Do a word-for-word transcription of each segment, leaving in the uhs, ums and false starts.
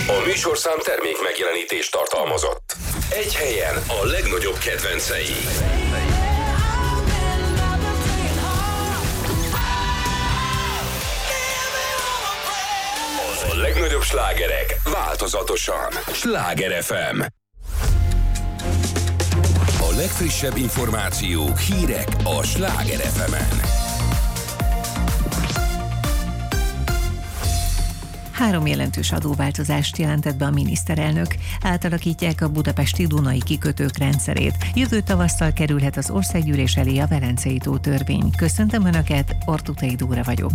A műsorszám termék megjelenítést tartalmazott. Egy helyen a legnagyobb kedvencei. A legnagyobb slágerek változatosan. Sláger ef em. A legfrissebb információk, hírek a Sláger ef emen. Három jelentős adóváltozást jelentett be a miniszterelnök. Átalakítják a budapesti Dunai kikötők rendszerét. Jövő tavasszal kerülhet az országgyűlés elé a Velencei tó törvény. Köszöntöm Önöket, Ortuthey Dóra vagyok.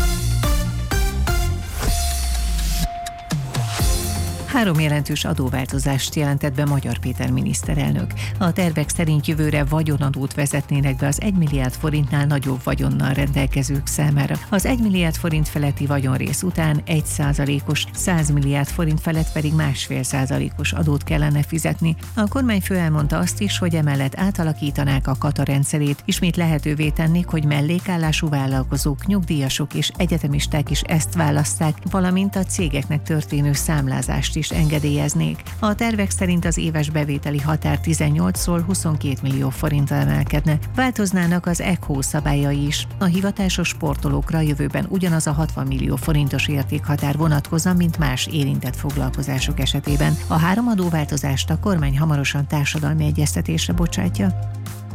Három jelentős adóváltozást jelentett be Magyar Péter miniszterelnök. A tervek szerint jövőre vagyonadót vezetnének be az egy milliárd forintnál nagyobb vagyonnal rendelkezők számára. Az egy milliárd forint feletti vagyonrész után egy százalékos, száz milliárd forint felett pedig másfél százalékos adót kellene fizetni. A kormányfő elmondta azt is, hogy emellett átalakítanák a kata rendszerét, ismét lehetővé tennék, hogy mellékállású vállalkozók, nyugdíjasok és egyetemisták is ezt válasszák, valamint a cégeknek történő számlázást is engedélyeznék. A tervek szerint az éves bevételi határ tizennyolcról huszonkét millió forintra emelkedne. Változnának az e cé o szabályai is. A hivatásos sportolókra jövőben ugyanaz a hatvan millió forintos értékhatár vonatkozna, mint más érintett foglalkozások esetében. A három adóváltozást a kormány hamarosan társadalmi egyeztetésre bocsátja.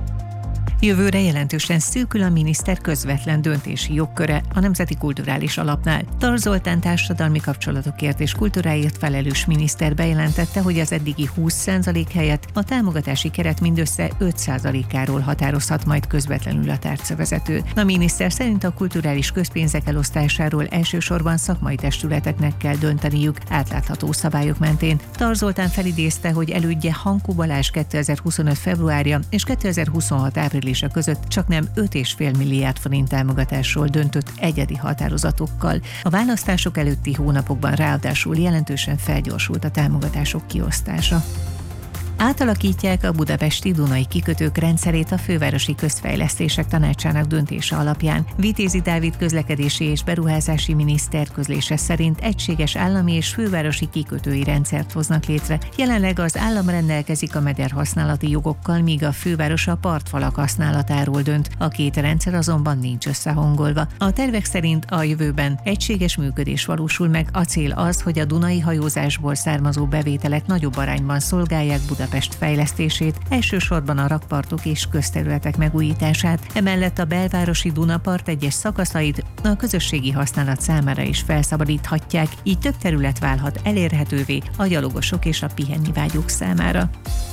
Jövőre jelentősen szűkül a miniszter közvetlen döntési jogköre a Nemzeti Kulturális Alapnál. Tar Zoltán társadalmi kapcsolatokért és kultúráért felelős miniszter bejelentette, hogy az eddigi húsz százalék helyett a támogatási keret mindössze öt százalékáról határozhat majd közvetlenül a tárcavezető. A miniszter szerint a kulturális közpénzek elosztásáról elsősorban szakmai testületeknek kell dönteniük átlátható szabályok mentén. Tar Zoltán felidézte, hogy elődje Hankó Balázs kétezer-huszonöt februárja és kétezer-huszonhat április között csak nem öt egész öt milliárd forint támogatásról döntött egyedi határozatokkal. A választások előtti hónapokban ráadásul jelentősen felgyorsult a támogatások kiosztása. Átalakítják a budapesti Dunai kikötők rendszerét a Fővárosi Közfejlesztések Tanácsának döntése alapján. Vitézi Dávid közlekedési és beruházási miniszter közlése szerint egységes állami és fővárosi kikötői rendszert hoznak létre. Jelenleg az állam rendelkezik a meder használati jogokkal, míg a főváros a partfalak használatáról dönt. A két rendszer azonban nincs összehangolva. A tervek szerint a jövőben egységes működés valósul meg. A cél az, hogy a dunai hajózásból származó bevételek nagyobb arányban szolgálják Budapest Budapest fejlesztését, elsősorban a rakpartok és közterületek megújítását, emellett a belvárosi Dunapart egyes szakaszait a közösségi használat számára is felszabadíthatják, így több terület válhat elérhetővé a gyalogosok és a pihennivágyók számára.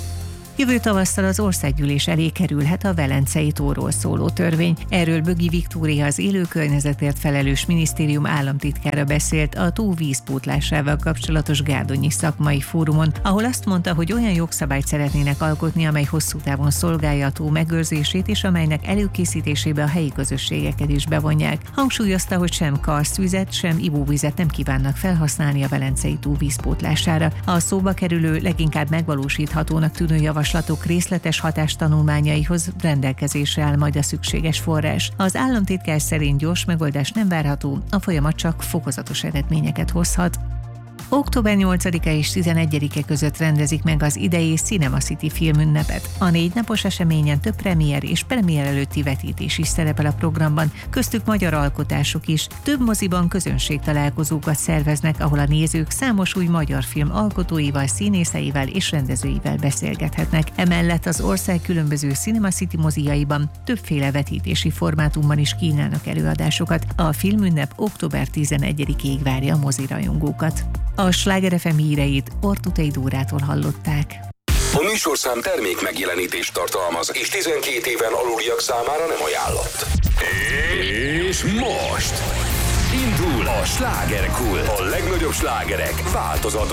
Jövő tavasszal az országgyűlés elé kerülhet a Velencei tóról szóló törvény. Erről Bögi Viktória, az élő környezetért felelős minisztérium államtitkára beszélt a tó vízpótlásával kapcsolatos gárdonyi szakmai fórumon, ahol azt mondta, hogy olyan jogszabályt szeretnének alkotni, amely hosszú távon szolgálja a tó megőrzését, és amelynek előkészítésébe a helyi közösségeket is bevonják. Hangsúlyozta, hogy sem karsztvizet, sem ivóvizet nem kívánnak felhasználni a Velencei tó vízpótlására. A szóba kerülő, leginkább megvalósíthatónak tűnő javaslatok részletes hatástanulmányaihoz rendelkezésre áll majd a szükséges forrás. Az államtitkár szerint gyors megoldás nem várható, a folyamat csak fokozatos eredményeket hozhat. október nyolcadika és tizenegyedike között rendezik meg az idei Cinema City filmünnepet. A négy napos eseményen több premier és premier előtti vetítés is szerepel a programban, köztük magyar alkotások is. Több moziban közönségtalálkozókat szerveznek, ahol a nézők számos új magyar film alkotóival, színészeivel és rendezőivel beszélgethetnek. Emellett az ország különböző Cinema City moziaiban többféle vetítési formátumban is kínálnak előadásokat. A filmünnep október tizenegyedikéig várja a mozirajongókat. A Sláger ef em híreit Ortuthey Dórától hallották. A műsorszám termék megjelenítést tartalmaz, és tizenkét éven aluliak számára nem ajánlott. És most indul a Slágerkult. A legnagyobb slágerek változatosan.